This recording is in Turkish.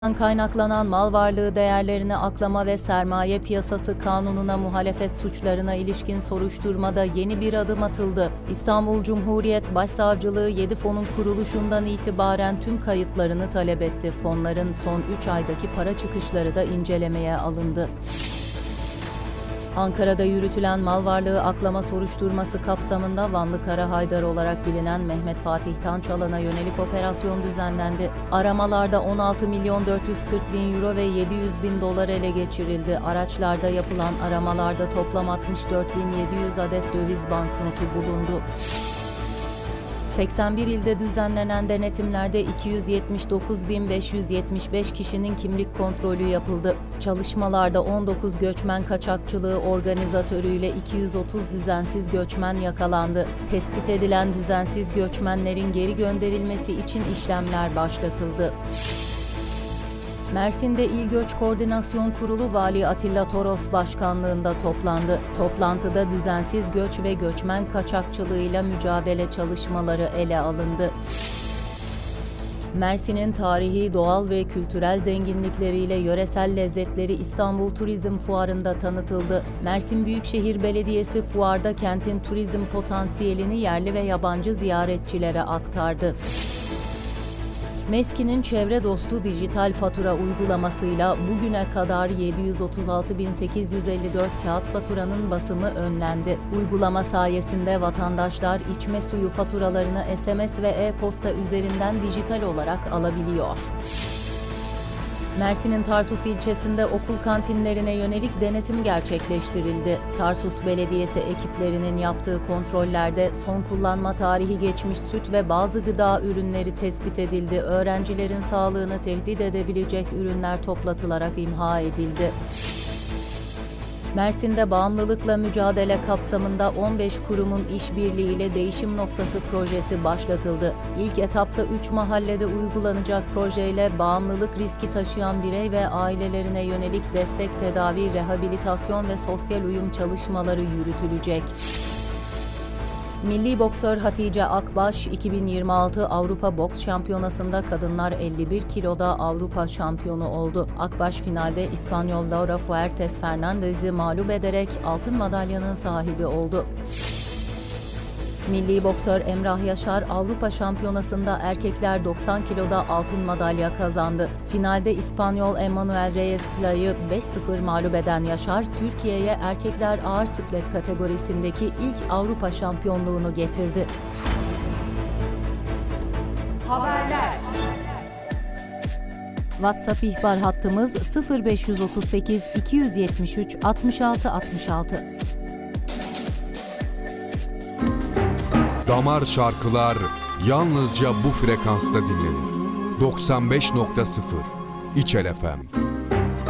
Kaynaklanan mal varlığı değerlerini aklama ve sermaye piyasası kanununa muhalefet suçlarına ilişkin soruşturmada yeni bir adım atıldı. İstanbul Cumhuriyet Başsavcılığı 7 fonun kuruluşundan itibaren tüm kayıtlarını talep etti. Fonların son 3 aydaki para çıkışları da incelemeye alındı. Ankara'da yürütülen mal varlığı aklama soruşturması kapsamında Vanlı Kara Haydar olarak bilinen Mehmet Fatih Tançalan'a yönelik operasyon düzenlendi. Aramalarda 16.440.000 euro ve 700.000 dolar ele geçirildi. Araçlarda yapılan aramalarda toplam 64.700 adet döviz banknotu bulundu. 81 ilde düzenlenen denetimlerde 279.575 kişinin kimlik kontrolü yapıldı. Çalışmalarda 19 göçmen kaçakçılığı organizatörüyle 230 düzensiz göçmen yakalandı. Tespit edilen düzensiz göçmenlerin geri gönderilmesi için işlemler başlatıldı. Mersin'de İl Göç Koordinasyon Kurulu Vali Atilla Toros başkanlığında toplandı. Toplantıda düzensiz göç ve göçmen kaçakçılığıyla mücadele çalışmaları ele alındı. Mersin'in tarihi, doğal ve kültürel zenginlikleriyle yöresel lezzetleri İstanbul Turizm Fuarı'nda tanıtıldı. Mersin Büyükşehir Belediyesi fuarda kentin turizm potansiyelini yerli ve yabancı ziyaretçilere aktardı. Meski'nin çevre dostu dijital fatura uygulamasıyla bugüne kadar 736.854 kağıt faturanın basımı önlendi. Uygulama sayesinde vatandaşlar içme suyu faturalarını SMS ve e-posta üzerinden dijital olarak alabiliyor. Mersin'in Tarsus ilçesinde okul kantinlerine yönelik denetim gerçekleştirildi. Tarsus Belediyesi ekiplerinin yaptığı kontrollerde son kullanma tarihi geçmiş süt ve bazı gıda ürünleri tespit edildi. Öğrencilerin sağlığını tehdit edebilecek ürünler toplatılarak imha edildi. Mersin'de bağımlılıkla mücadele kapsamında 15 kurumun işbirliğiyle Değişim Noktası projesi başlatıldı. İlk etapta 3 mahallede uygulanacak projeyle bağımlılık riski taşıyan birey ve ailelerine yönelik destek, tedavi, rehabilitasyon ve sosyal uyum çalışmaları yürütülecek. Milli boksör Hatice Akbaş, 2026 Avrupa Boks Şampiyonası'nda kadınlar 51 kiloda Avrupa şampiyonu oldu. Akbaş finalde İspanyol Laura Fuertes Fernandez'i mağlup ederek altın madalyanın sahibi oldu. Milli boksör Emrah Yaşar Avrupa Şampiyonası'nda erkekler 90 kiloda altın madalya kazandı. Finalde İspanyol Emmanuel Reyes Play'ı 5-0 mağlup eden Yaşar, Türkiye'ye erkekler ağır siklet kategorisindeki ilk Avrupa şampiyonluğunu getirdi. Haberler. WhatsApp ihbar hattımız 0538 273 66 66. Damar şarkılar yalnızca bu frekansta dinlenir. 95.0 İçel FM.